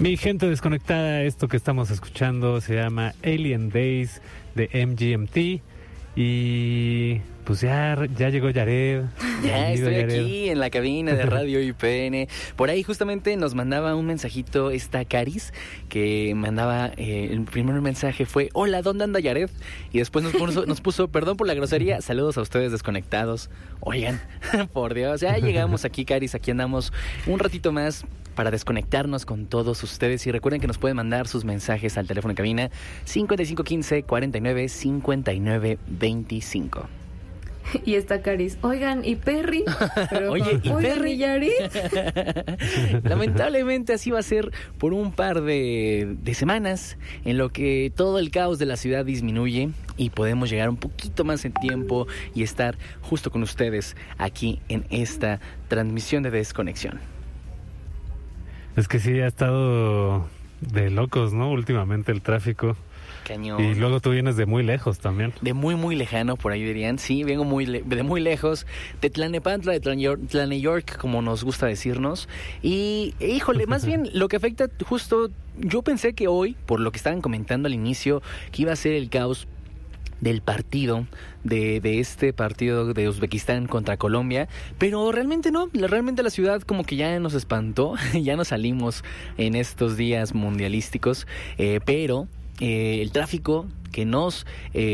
Mi gente desconectada, esto que estamos escuchando se llama Alien Days de MGMT. Y pues ya llegó Yared. Ya estoy aquí en la cabina de Radio IPN. Por ahí justamente nos mandaba un mensajito esta Caris, que mandaba, el primer mensaje fue: hola, ¿dónde anda Yared? Y después nos puso, perdón por la grosería, saludos a ustedes desconectados. Oigan, por Dios, ya llegamos aquí, Caris, aquí andamos un ratito más para desconectarnos con todos ustedes. Y recuerden que nos pueden mandar sus mensajes al teléfono de cabina 5515 49 59 25. Y está Caris, oigan, ¿y Perry? Pero, oye, ¿y Perry? Yared? Lamentablemente así va a ser por un par de semanas, en lo que todo el caos de la ciudad disminuye y podemos llegar un poquito más en tiempo y estar justo con ustedes aquí en esta transmisión de desconexión. Es que sí, ha estado de locos, ¿no? Últimamente el tráfico. Cañón. Y luego tú vienes de muy lejos también. De muy, muy lejano, por ahí dirían. Sí, vengo de muy lejos. De Tlalnepantla, de Tlalneyork, como nos gusta decirnos. Y, híjole, más bien lo que afecta justo... Yo pensé que hoy, por lo que estaban comentando al inicio, que iba a ser el caos del partido, de este partido de Uzbekistán contra Colombia, pero realmente no, realmente la ciudad como que ya nos espantó, ya nos salimos en estos días mundialísticos, pero el tráfico que nos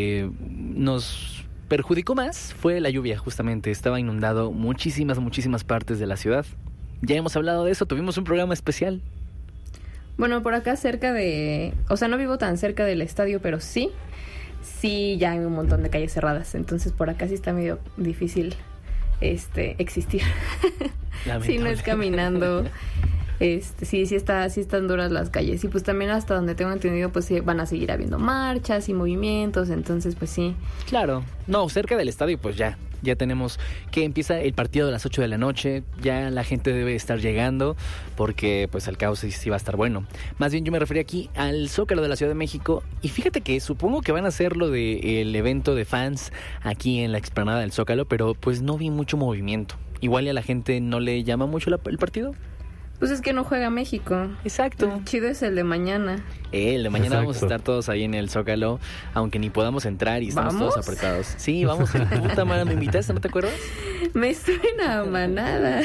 perjudicó más fue la lluvia, justamente, estaba inundado muchísimas partes de la ciudad. Ya hemos hablado de eso, tuvimos un programa especial. Bueno, por acá cerca de... O sea, no vivo tan cerca del estadio, pero sí ya hay un montón de calles cerradas, entonces por acá sí está medio difícil existir. Si no es caminando. Sí están duras las calles. Y pues también hasta donde tengo entendido, pues sí, van a seguir habiendo marchas y movimientos, entonces pues sí. Claro, no, cerca del estadio pues ya tenemos que empieza el partido de las 8 de la noche, ya la gente debe estar llegando, porque pues el caos sí va a estar bueno. Más bien yo me refería aquí al Zócalo de la Ciudad de México, y fíjate que supongo que van a hacer lo del evento de fans aquí en la explanada del Zócalo, pero pues no vi mucho movimiento. Igual y a la gente no le llama mucho el partido. Pues es que no juega México. Exacto. El chido es el de mañana. El de mañana. Exacto. Vamos a estar todos ahí en el Zócalo, aunque ni podamos entrar y estamos todos apretados. Sí, vamos. Puta madre, ¿me invitaste? ¿No te acuerdas? Me suena a manada.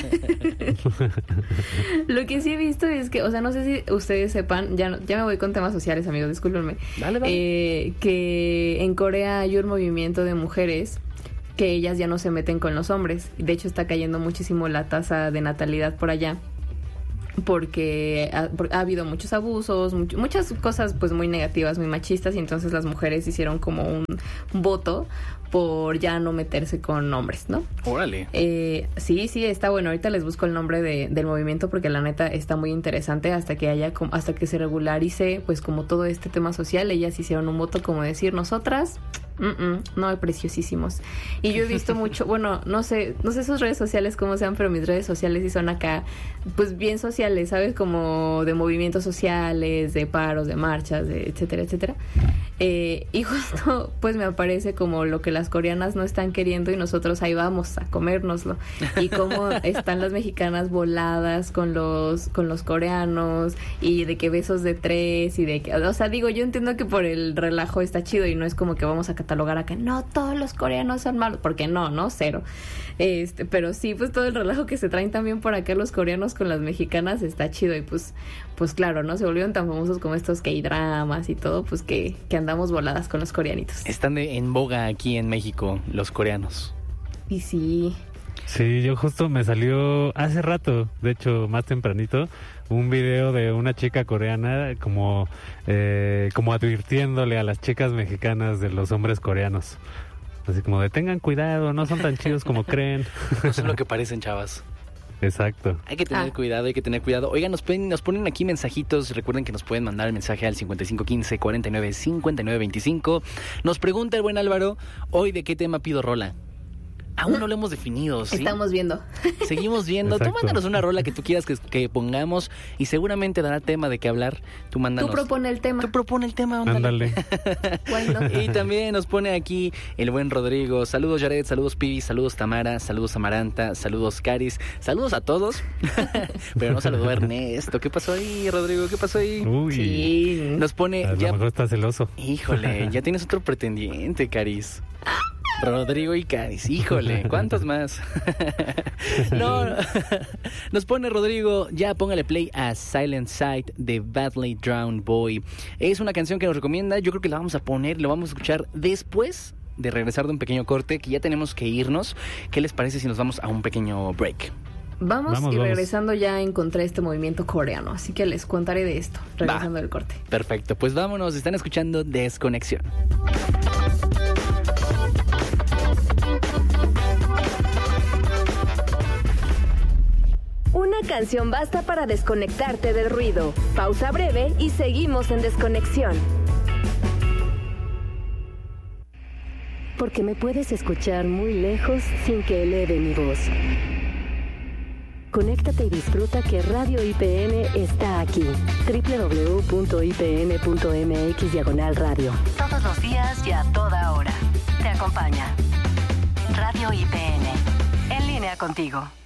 Lo que sí he visto es que, o sea, no sé si ustedes sepan, ya me voy con temas sociales, amigos, discúlpenme. Dale. Que en Corea hay un movimiento de mujeres que ellas ya no se meten con los hombres. De hecho, está cayendo muchísimo la tasa de natalidad por allá, porque ha habido muchos abusos, muchas cosas pues muy negativas, muy machistas, y entonces las mujeres hicieron como un voto por ya no meterse con hombres, ¿no? Órale. Sí, está bueno. Ahorita les busco el nombre del movimiento, porque la neta está muy interesante. Hasta que se regularice pues como todo este tema social, ellas hicieron un voto como decir: nosotras no, hay preciosísimos. Y yo he visto mucho, bueno, no sé sus redes sociales cómo sean, pero mis redes sociales sí son acá pues bien sociales, ¿sabes? Como de movimientos sociales, de paros, de marchas, de etcétera. Y justo pues me aparece como lo que las coreanas no están queriendo, y nosotros ahí vamos a comérnoslo. Y cómo están las mexicanas voladas con los coreanos, y de que besos de 3, y de que, o sea, digo, yo entiendo que por el relajo está chido, y no es como que vamos a catalogar acá, no, todos los coreanos son malos, porque no, cero. Pero sí, pues todo el relajo que se traen también por acá los coreanos con las mexicanas está chido, y pues claro, ¿no? Se volvieron tan famosos como estos K-dramas y todo, pues que andamos voladas con los coreanitos. Están en boga aquí en México los coreanos. Y sí. Sí, yo justo me salió hace rato, de hecho más tempranito, un video de una chica coreana como advirtiéndole a las chicas mexicanas de los hombres coreanos. Así como de: tengan cuidado, no son tan chidos como creen. No son lo que parecen, chavas. Exacto. Hay que tener cuidado. Oigan, nos ponen aquí mensajitos. Recuerden que nos pueden mandar el mensaje al 5515 49 59 25. Nos pregunta el buen Álvaro: hoy, ¿de qué tema pido rola? Aún no lo hemos definido, ¿sí? Estamos viendo. Seguimos viendo. Exacto. Tú mándanos una rola que tú quieras que pongamos y seguramente dará tema de qué hablar. Tú mándanos. Tú propone el tema. Tú propone el tema, Ándale. Why not? Y también nos pone aquí el buen Rodrigo. Saludos Jared, saludos Pibi, saludos Tamara, saludos Amaranta, saludos Caris, saludos a todos. Pero no saludó a Ernesto. ¿Qué pasó ahí, Rodrigo? ¿Qué pasó ahí? Uy, Sí. Nos pone a lo ya. mejor está celoso. Híjole, ya tienes otro pretendiente, Caris. Rodrigo y Caris, híjole, ¿cuántos más? No, nos pone Rodrigo, ya póngale play a Silent Sight de Badly Drowned Boy. Es una canción que nos recomienda, yo creo que la vamos a poner, lo vamos a escuchar después de regresar de un pequeño corte, que ya tenemos que irnos. ¿Qué les parece si nos vamos a un pequeño break? Vamos, Vamos. regresando ya encontré este movimiento coreano, así que les contaré de esto, regresando del corte. Perfecto, pues vámonos, están escuchando Desconexión. Una canción basta para desconectarte del ruido. Pausa breve y seguimos en Desconexión. Porque me puedes escuchar muy lejos sin que eleve mi voz. Conéctate y disfruta que Radio IPN está aquí. www.ipn.mx/radio. Todos los días y a toda hora. Te acompaña. Radio IPN. En línea contigo.